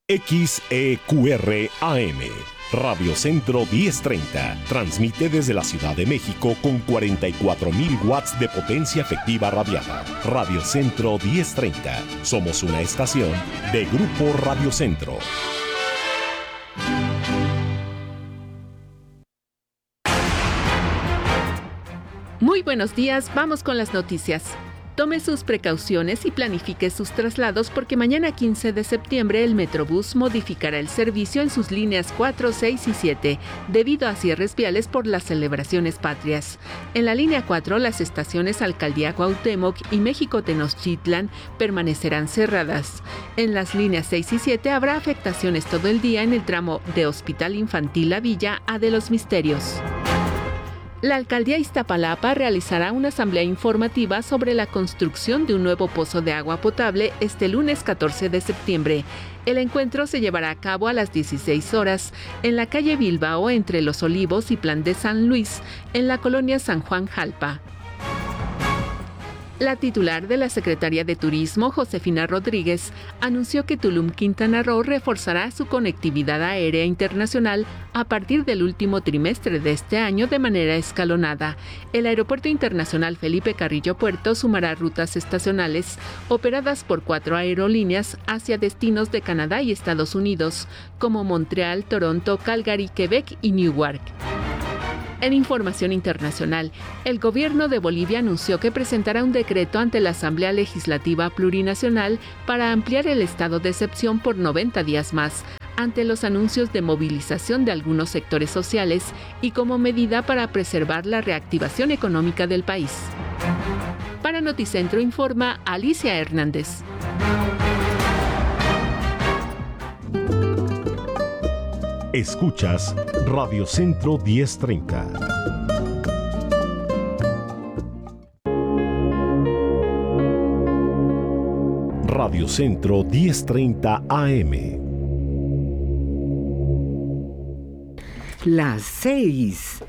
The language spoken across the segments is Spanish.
XEQR AM, Radio Centro 1030, transmite desde la Ciudad de México con 44.000 watts de potencia efectiva radiada. Radio Centro 1030, somos una estación de Grupo Radio Centro. Muy buenos días, vamos con las noticias. Tome sus precauciones y planifique sus traslados porque mañana 15 de septiembre el Metrobús modificará el servicio en sus líneas 4, 6 y 7 debido a cierres viales por las celebraciones patrias. En la línea 4 las estaciones Alcaldía Cuauhtémoc y México Tenochtitlan permanecerán cerradas. En las líneas 6 y 7 habrá afectaciones todo el día en el tramo de Hospital Infantil La Villa a de los Misterios. La Alcaldía Iztapalapa realizará una asamblea informativa sobre la construcción de un nuevo pozo de agua potable este lunes 14 de septiembre. El encuentro se llevará a cabo a las 16 horas en la calle Bilbao entre Los Olivos y Plan de San Luis, en la colonia San Juan Jalpa. La titular de la Secretaría de Turismo, Josefina Rodríguez, anunció que Tulum Quintana Roo reforzará su conectividad aérea internacional a partir del último trimestre de este año de manera escalonada. El Aeropuerto Internacional Felipe Carrillo Puerto sumará rutas estacionales operadas por 4 aerolíneas hacia destinos de Canadá y Estados Unidos, como Montreal, Toronto, Calgary, Quebec y Newark. En información internacional, el gobierno de Bolivia anunció que presentará un decreto ante la Asamblea Legislativa Plurinacional para ampliar el estado de excepción por 90 días más, ante los anuncios de movilización de algunos sectores sociales y como medida para preservar la reactivación económica del país. Para Noticentro informa Alicia Hernández. Escuchas Radio Centro 1030. Radio Centro 1030 AM. Las 6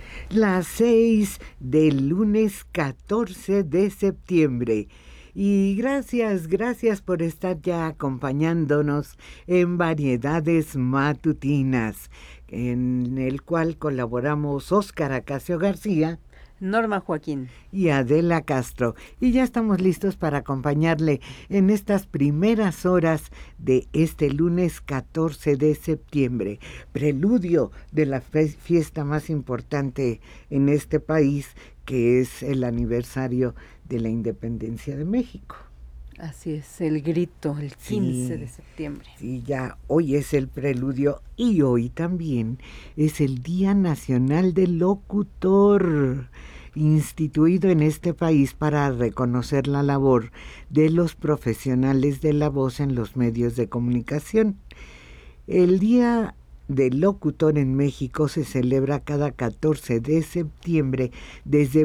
del lunes 14 de septiembre. Y gracias por estar ya acompañándonos en Variedades Matutinas, en el cual colaboramos Óscar Acacio García, Norma Joaquín y Adela Castro. Y ya estamos listos para acompañarle en estas primeras horas de este lunes 14 de septiembre, preludio de la fiesta más importante en este país, que es el aniversario de la independencia de México. Así es, el grito, el 15 de septiembre. Sí, ya hoy es el preludio y hoy también es el Día Nacional del Locutor, instituido en este país para reconocer la labor de los profesionales de la voz en los medios de comunicación. El Día del Locutor en México se celebra cada 14 de septiembre desde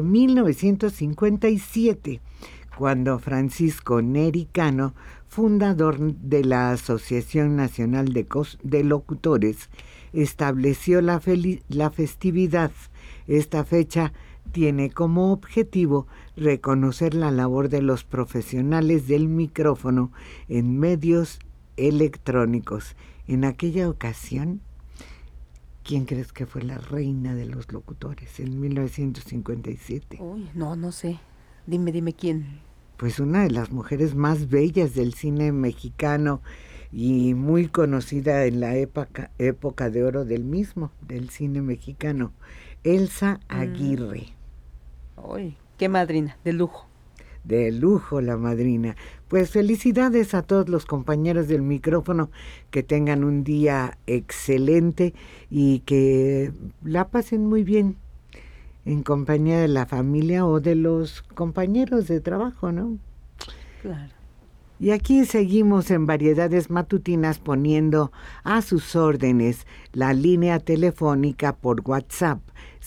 1957, cuando Francisco Neri Cano, fundador de la Asociación Nacional de Locutores, estableció la festividad. Esta fecha tiene como objetivo reconocer la labor de los profesionales del micrófono en medios electrónicos. En aquella ocasión, ¿quién crees que fue la reina de los locutores en 1957? Uy, no sé. Dime quién. Pues una de las mujeres más bellas del cine mexicano y muy conocida en la época de oro del cine mexicano, Elsa Aguirre. Uy, qué madrina, de lujo. De lujo la madrina. Pues felicidades a todos los compañeros del micrófono, que tengan un día excelente y que la pasen muy bien en compañía de la familia o de los compañeros de trabajo, ¿no? Claro. Y aquí seguimos en Variedades Matutinas poniendo a sus órdenes la línea telefónica por WhatsApp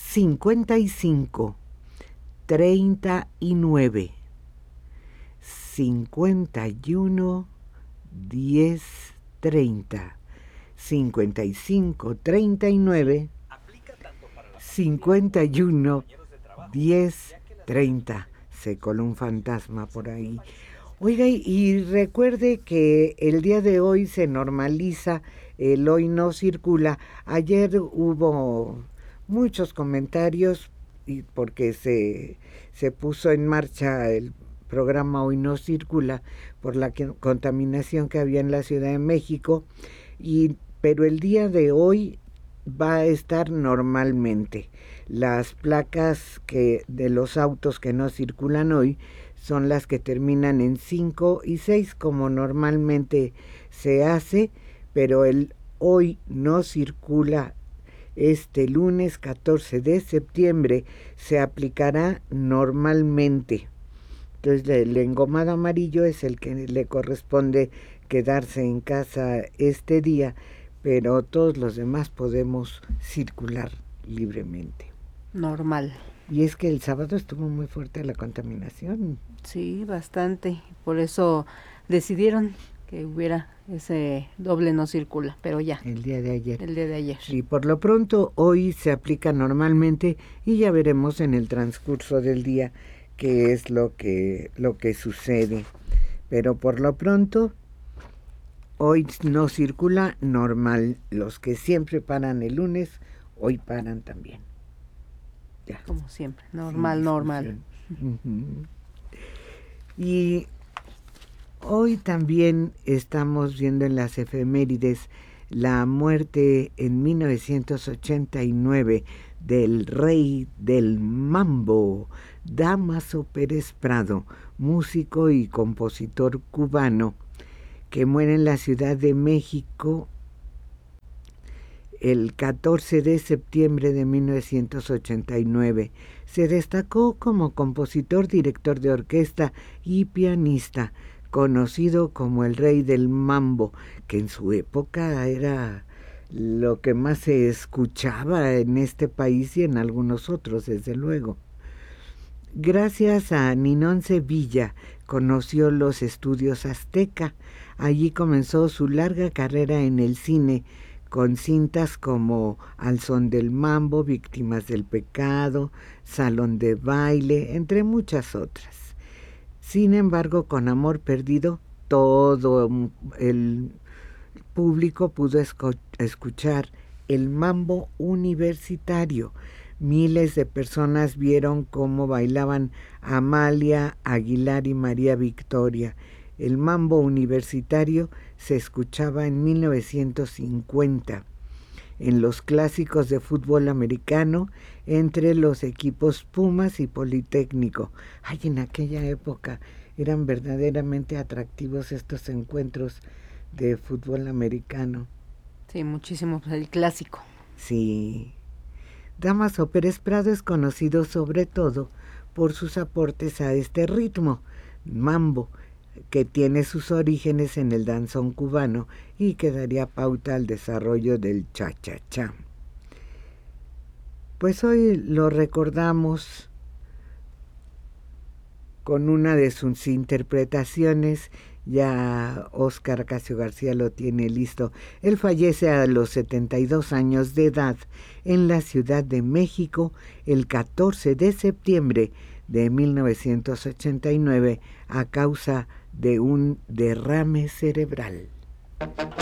55 39 51 10 30 55 39 51 10 30. Se coló un fantasma por ahí. Oiga, y recuerde que el día de hoy se normaliza el Hoy No Circula. Ayer hubo muchos comentarios y porque se puso en marcha el programa Hoy No Circula por la contaminación que había en la Ciudad de México, pero el día de hoy va a estar normalmente. Las placas de los autos que no circulan hoy son las que terminan en 5 y 6 como normalmente se hace, pero el Hoy No Circula este lunes 14 de septiembre se aplicará normalmente. Entonces el engomado amarillo es el que le corresponde quedarse en casa este día, pero todos los demás podemos circular libremente. Normal. Y es que el sábado estuvo muy fuerte la contaminación. Sí, bastante. Por eso decidieron que hubiera ese doble no circula, pero ya. El día de ayer. El día de ayer. Y por lo pronto hoy se aplica normalmente y ya veremos en el transcurso del día qué es lo que sucede. Pero por lo pronto hoy no circula normal. Los que siempre paran el lunes, hoy paran también. Ya. Como siempre, normal. Uh-huh. Y hoy también estamos viendo en las efemérides la muerte en 1989 del rey del mambo, Dámaso Pérez Prado, músico y compositor cubano, que muere en la Ciudad de México el 14 de septiembre de 1989. Se destacó como compositor, director de orquesta y pianista, conocido como el rey del mambo, que en su época era lo que más se escuchaba en este país y en algunos otros, desde luego. Gracias a Ninón Sevilla conoció los estudios Azteca. Allí comenzó su larga carrera en el cine, con cintas como Al son del mambo, Víctimas del pecado, Salón de baile, entre muchas otras. Sin embargo, con Amor perdido, todo el público pudo escuchar el mambo universitario. Miles de personas vieron cómo bailaban Amalia, Aguilar y María Victoria. El mambo universitario se escuchaba en 1950 en los clásicos de fútbol americano entre los equipos Pumas y Politécnico. Ay, en aquella época eran verdaderamente atractivos estos encuentros de fútbol americano. Sí, muchísimo, pues el clásico. Sí. Dámaso Pérez Prado es conocido sobre todo por sus aportes a este ritmo, mambo, que tiene sus orígenes en el danzón cubano y que daría pauta al desarrollo del cha-cha-cha. Pues hoy lo recordamos con una de sus interpretaciones. Ya Óscar Casio García lo tiene listo. Él fallece a los 72 años de edad en la Ciudad de México el 14 de septiembre de 1989 a causa de un derrame cerebral.